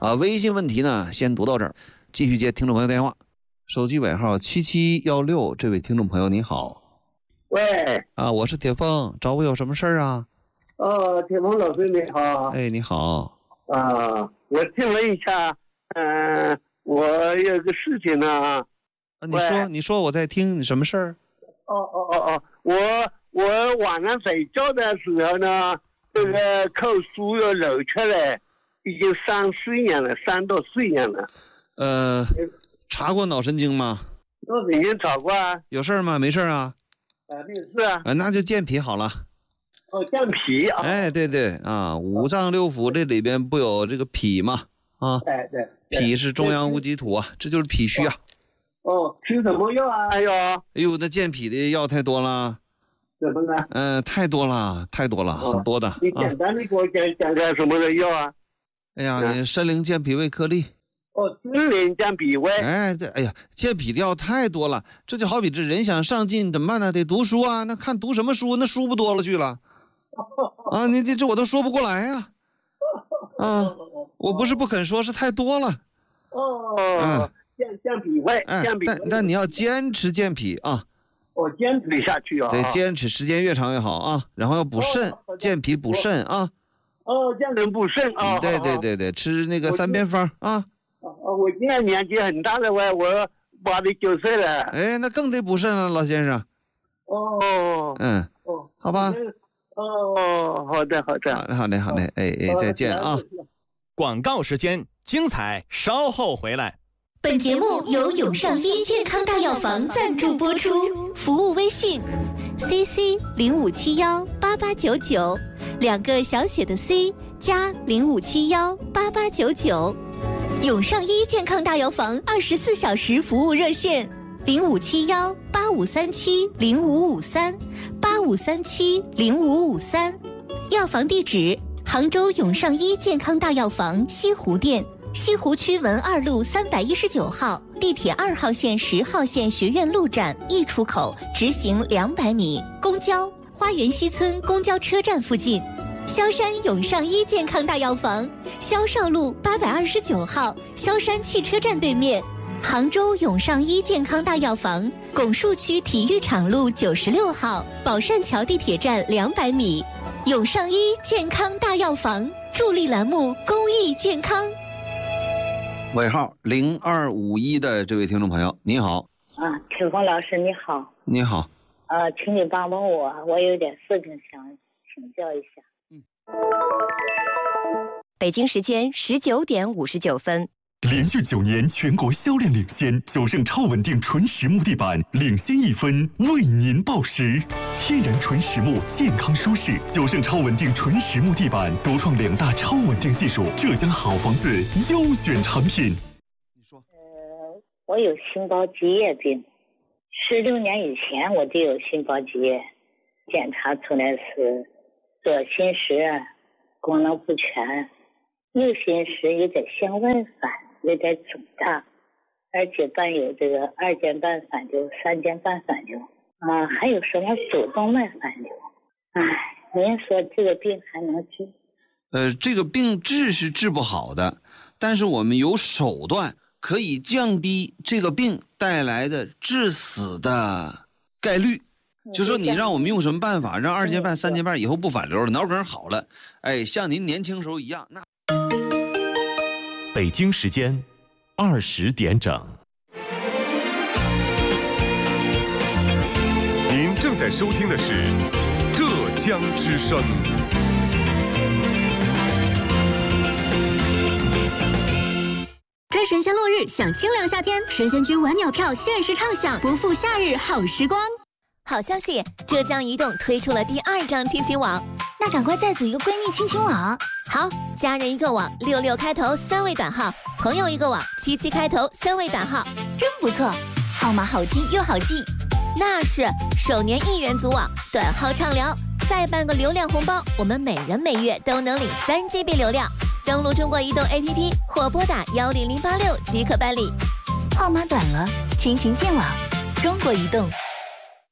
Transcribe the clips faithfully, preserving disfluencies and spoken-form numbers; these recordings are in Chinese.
啊，微信问题呢先读到这儿，继续接听众朋友电话。手机尾号七七一六，这位听众朋友你好。 喂， 啊，我是铁峰，找我有什么事儿啊？ 哦，铁峰老师你好。 哎，你好。 啊，我听了一下，嗯、呃，我有个事情呢。啊， 你说，你说，我在听，你什么事儿？ 哦哦哦哦，我我晚上睡觉的时候呢，这个口书又流出来，已经三四年了，三到四年了。 呃，查过脑神经吗？ 脑神经查过啊。 有事儿吗？没事儿啊。 啊，没事啊。 啊，那就健脾好了。 哦，健脾啊。 哎，对对啊，五脏六腑这里边不有这个脾吗？啊， 对对。 脾是中央无机土啊，这就是脾虚啊。 哦，吃什么药啊？哎呦，哎呦，那健脾的药太多了。 怎么呢？ 嗯、呃，太多了，太多了，哦、很多的。 你简单的给我讲讲讲什么的药啊？ 哎呀，你参苓健脾胃颗粒。 哦，参苓健脾胃。 哎，这哎呀，健脾的药太多了，这就好比这人想上进怎么办呢？得读书啊，那看读什么书？那书不多了去了。啊，你这这我都说不过来呀、啊。啊，我不是不肯说，是太多了。 哦。嗯。健健脾胃， 哎， 健脾胃。 但但你要坚持健脾啊。 我、哦、坚持下去啊。 对，坚持时间越长越好啊。然后要补肾，哦、健脾补肾啊。 哦，健脾补肾啊、哦。 对对对对，吃那个三边方啊。 哦，我现在年纪很大了，我我八十九岁了。 哎，那更得补肾了，老先生。 哦。 嗯。 哦， 好吧。 哦，好的好的。 好嘞好嘞好嘞，哎哎，再见啊。 广告时间，精彩稍后回来。 本节目由永上医健康大药房赞助播出，服务微信 C C 零五七幺八八九九，两个小写的 C 加零五七幺八八九九。永上医健康大药房二十四小时服务热线零五七幺八五三七零五五三八五三七零五五三。药房地址：杭州永上医健康大药房西湖店。西湖区文二路三百一十九号，地铁二号线、十号线学院路站 E 出口直行两百米，公交花园西村公交车站附近。萧山永上医健康大药房，萧少路八百二十九号，萧山汽车站对面。杭州永上医健康大药房，拱墅区体育场路九十六号，宝善桥地铁站两百米。永上医健康大药房助力栏目公益健康。 尾号零二五一的这位听众朋友，你好。 啊，铁峰老师你好。 你好。 呃，请你帮帮我，我有点事情想请教一下。嗯。 北京时间十九点五十九分。 连续九年全国销量领先，九盛超稳定纯实木地板领先一分，为您报时。天然纯实木，健康舒适。九盛超稳定纯实木地板独创两大超稳定技术，浙江好房子优选产品。 你说，呃，我有心包积液病，十六年以前我就有心包积液，检查出来是左心室功能不全，右心室有点向外反，有点肿大，而且伴有这个二尖瓣反流、三尖瓣反流。啊，还有什么主动脉反流？哎，您说这个病还能治？ 呃，这个病治是治不好的，但是我们有手段可以降低这个病带来的致死的概率。就说你让我们用什么办法，让二尖瓣、三尖瓣以后不反流了，脑梗好了，哎，像您年轻时候一样。那北京时间二十点整。 您正在收听的是浙江之声。 追神仙落日，享清凉夏天，神仙居晚鸟票限时畅享，不负夏日好时光。 好消息，浙江移动推出了第二张亲情网， 那赶快再组一个闺蜜亲情网。 好，家人一个网，六六开头三位短号；朋友一个网，七七开头三位短号， 真不错，号码好听又好记。 那是首年一元组网，短号畅聊，再办个流量红包，我们每人每月都能领三 G B 流量。登录中国移动 A P P 或拨打幺零零八六即可办理。 号码短了，亲情见网，中国移动。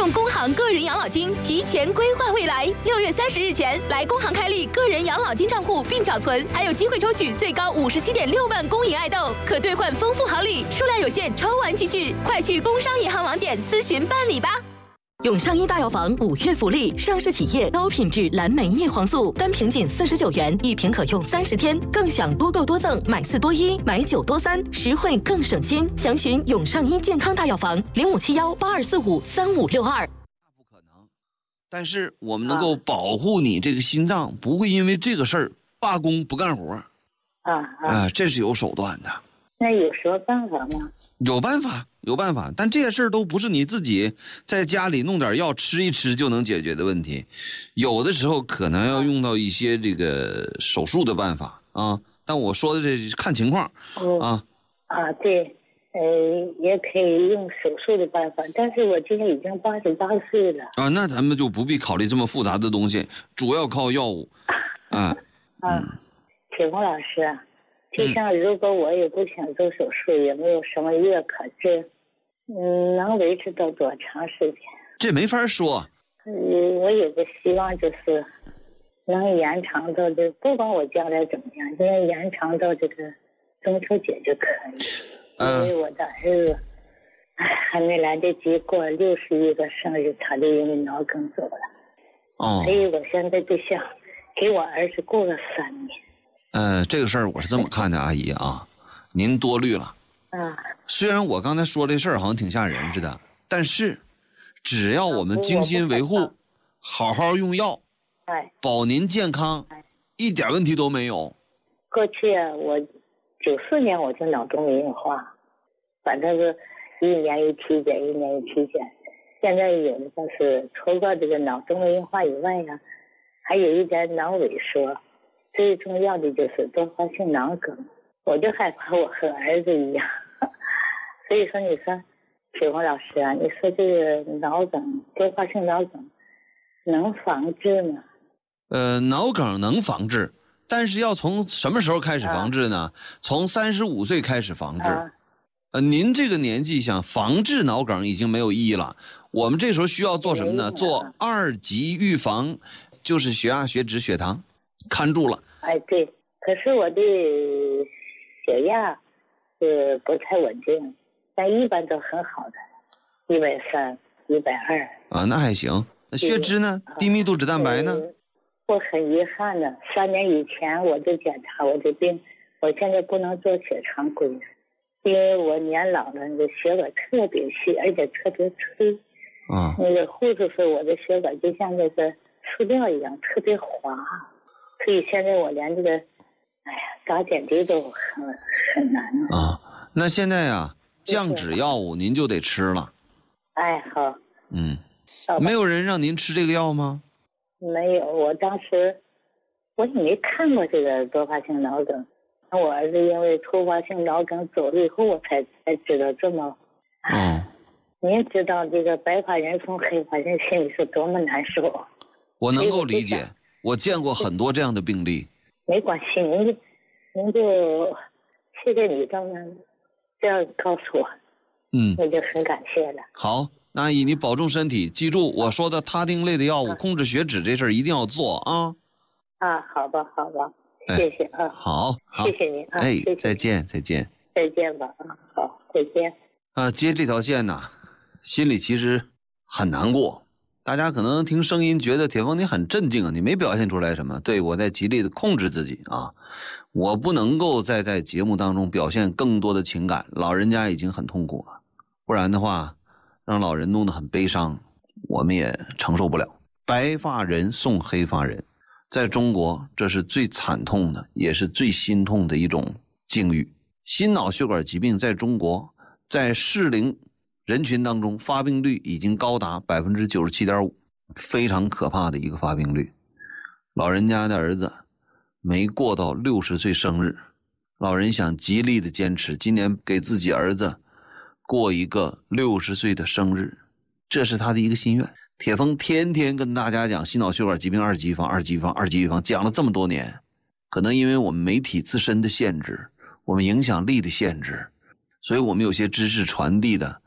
用工行个人养老金提前规划未来。六月三十日前来工行开立个人养老金账户并缴存，还有机会抽取最高五十七点六万公银爱豆，可兑换丰富好礼，数量有限，抽完即止。快去工商银行网点咨询办理吧。 永上医大药房五月福利，上市企业高品质蓝莓叶黄素，单瓶仅四十九元，一瓶可用三十天，更享多购多赠，买四多一，买九多三，实惠更省心。详询永上医健康大药房零五七幺八二四五三五六二。 不可能，但是我们能够保护你这个心脏，不会因为这个事儿罢工不干活。 啊啊、 呃，这是有手段的。 那有什么办法吗？ 有办法，有办法，但这些事儿都不是你自己在家里弄点药吃一吃就能解决的问题，有的时候可能要用到一些这个手术的办法啊。但我说的这看情况、 哦、 啊。 啊，对，呃，也可以用手术的办法，但是我今年已经八十八岁了啊，那咱们就不必考虑这么复杂的东西，主要靠药物。啊啊，铁峰老师啊。就像如果我也不想做手术，也没有什么药可治，嗯，能维持到多长时间？ 这没法说。 嗯，我有个希望就是能延长到这，不管我将来怎么样，就能延长到这个中秋节就可以。 嗯、 因为我的儿子，哎，还没来得及过六十一个生日，他就因为脑梗走了。 哦。 所以我现在就想给我儿子过个三年。 呃，这个事儿我是这么看的，阿姨啊，您多虑了。 啊， 虽然我刚才说这事儿好像挺吓人似的，但是只要我们精心维护，好好用药， 哎， 保您健康，一点问题都没有。 过去啊，我九四年我就脑动脉硬化，反正是一年一体检，一年一体检。现在有的是除了这个脑动脉硬化以外呀、啊，还有一点脑萎缩。最重要的就是多发性脑梗，我就害怕我和儿子一样，所以说你说，铁峰老师啊，你说这个脑梗多发性脑梗能防治吗？ 呃，脑梗能防治，但是要从什么时候开始防治呢？啊、从三十五岁开始防治。啊、呃，您这个年纪想防治脑梗已经没有意义了。我们这时候需要做什么呢？做二级预防，就是血压、血脂、血糖。看住了， 哎，对，可是我的血压是不太稳定，但一般都很好的，一百三、一百二。 啊，那还行。那血脂呢？低密度脂蛋白呢？ 我很遗憾的，三年以前我就检查我的病，我现在不能做血常规，因为我年老了，那个血管特别细，而且特别脆。 啊。 那个护士说我的血管就像那个塑料一样，特别滑。所以现在我连这个，哎呀，打点滴都很很难啊。那现在啊，降脂药物您就得吃了。 哎，好。 嗯。没有人让您吃这个药吗？ 没有，我当时我也没看过这个多发性脑梗。我儿子因为突发性脑梗走了以后，我才才知道这么。 嗯。 您知道这个白发人送黑发人心里是多么难受。 我能够理解。我见过很多这样的病例。 没关系，您就您就谢谢你这么这样告诉我， 嗯， 我就很感谢了。 好，那阿姨你保重身体，记住我说的他汀类的药物、啊、控制血脂这事儿一定要做啊。 啊，好吧，好吧，谢谢啊。 好，好， 谢谢您啊。 哎， 谢谢再见，再见。 再见吧啊，好，再见。 啊，接这条线呢，心里其实很难过。大家可能听声音觉得铁峰你很镇静啊，你没表现出来什么。对，我在极力的控制自己啊，我不能够再在节目当中表现更多的情感，老人家已经很痛苦了，不然的话让老人弄得很悲伤，我们也承受不了。白发人送黑发人，在中国这是最惨痛的，也是最心痛的一种境遇。心脑血管疾病在中国在适龄人群当中发病率已经高达 百分之九十七点五， 非常可怕的一个发病率。老人家的儿子没过到六十岁生日，老人想极力的坚持今年给自己儿子过一个六十岁的生日，这是他的一个心愿。铁峰天天跟大家讲心脑血管疾病二级预防二级预防二级预防，讲了这么多年，可能因为我们媒体自身的限制，我们影响力的限制，所以我们有些知识传递的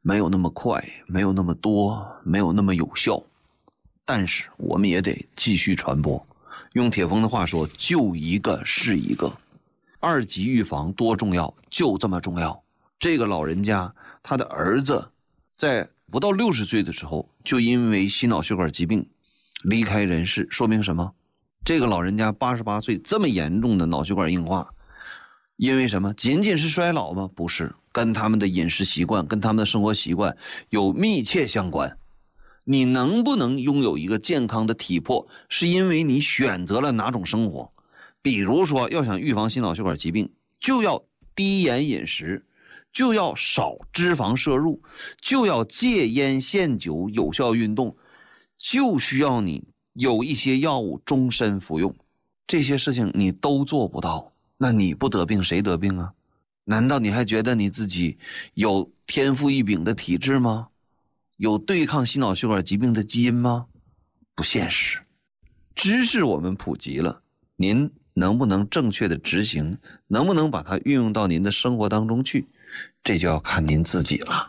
没有那么快，没有那么多，没有那么有效，但是我们也得继续传播。用铁峰的话说，救一个是一个。二级预防多重要，就这么重要。这个老人家他的儿子在不到六十岁的时候就因为心脑血管疾病离开人世，说明什么？这个老人家八十八岁这么严重的脑血管硬化，因为什么？仅仅是衰老吗？不是，跟他们的饮食习惯跟他们的生活习惯有密切相关。你能不能拥有一个健康的体魄，是因为你选择了哪种生活。比如说要想预防心脑血管疾病，就要低盐饮食，就要少脂肪摄入，就要戒烟限酒，有效运动，就需要你有一些药物终身服用。这些事情你都做不到，那你不得病谁得病啊？难道你还觉得你自己有天赋异禀的体质吗？有对抗心脑血管疾病的基因吗？不现实。知识我们普及了，您能不能正确的执行，能不能把它运用到您的生活当中去，这就要看您自己了。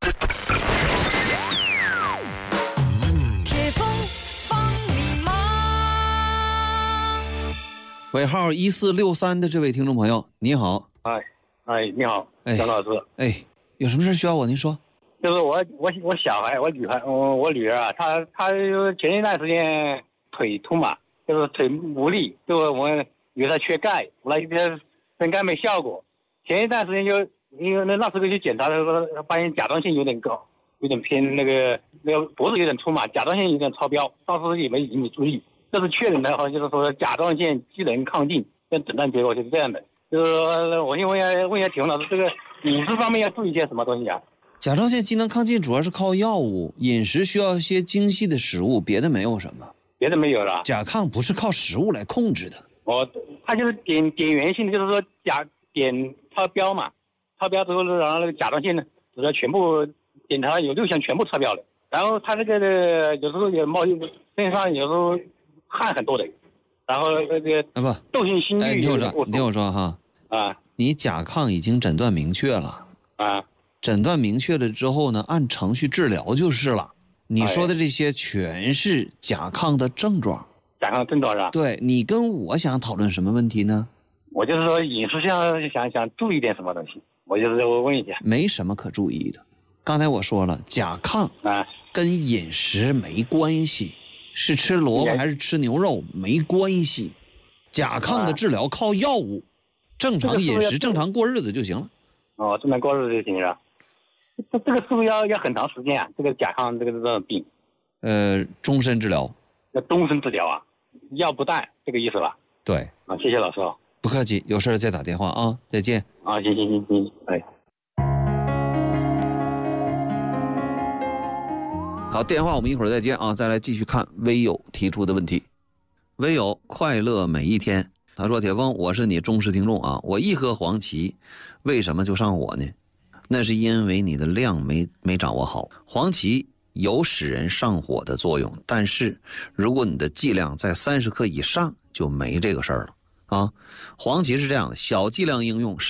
铁峰帮你忙。 尾号一四六三的这位听众朋友，你好。 哎哎，你好，张老师。 哎，有什么事需要我？您说。 就是我我我小孩，我女孩，我我女儿啊，她她前一段时间腿痛嘛，就是腿无力，就是我以为她缺钙，后来一边分钙没效果。前一段时间就因为那那时候去检查的时候，发现甲状腺有点高，有点偏那个那个脖子有点粗嘛，甲状腺有点超标，当时也没引起注意。这是确认的，好像就是说甲状腺机能亢进，这诊断结果就是这样的。就是说我先问一下问一下铁峰老师，这个饮食方面要注意些什么东西啊？ 甲状腺机能亢进主要是靠药物，饮食需要一些精细的食物，别的没有什么。 别的没有了。 甲亢不是靠食物来控制的。 哦，它就是点点源性的，就是说甲点超标嘛，超标之后，然后那个甲状腺呢，指标全部检查有六项全部超标了。然后他这个的有时候也冒身上有时候汗很多的，然后那个啊不， 窦性心律。 你听我说，你听我说哈。 啊。 你甲亢已经诊断明确了。 啊。 诊断明确了之后呢，按程序治疗就是了。你说的这些全是甲亢的症状。 甲亢症状是吧？ 对，你跟我想讨论什么问题呢？ 我就是说饮食上想想注意点什么东西，我就是我问一下。 没什么可注意的。刚才我说了，甲亢啊跟饮食没关系，是吃萝卜还是吃牛肉没关系。甲亢的治疗靠药物，正常饮食、正常过日子就行了。 哦，正常过日子就行了。这这个是不是要要很长时间啊？这个甲亢这个这种病， 呃，终身治疗。 要终身治疗啊，药不断，这个意思吧？ 对。 啊，谢谢老师哦。 不客气，有事再打电话啊，再见。 啊，行行行行，哎。 好，电话我们一会儿再接啊，再来继续看微友提出的问题。微友快乐每一天，他说：“铁峰，我是你忠实听众啊，我一喝黄芪，为什么就上火呢？那是因为你的量没没掌握好。黄芪有使人上火的作用，但是如果你的剂量在三十克以上，就没这个事儿了啊。黄芪是这样的，小剂量应用。